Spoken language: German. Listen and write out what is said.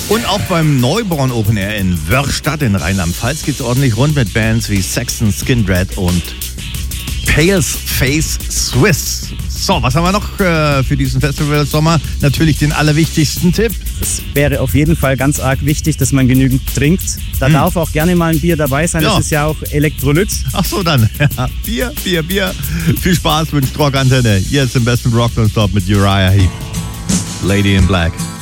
Und auch beim Neuborn Open Air in Wörrstadt in Rheinland-Pfalz geht's ordentlich rund mit Bands wie Saxon, Skindred und Paleface Swiss. So, was haben wir noch für diesen Festival-Sommer? Natürlich den allerwichtigsten Tipp. Es wäre auf jeden Fall ganz arg wichtig, dass man genügend trinkt. Da darf auch gerne mal ein Bier dabei sein. Das ist ja auch Elektrolyt. Ach so, dann. Ja, Bier. Viel Spaß mit Rockantenne. Hier ist im besten Rock Nonstop mit Uriah Heep. Lady in Black.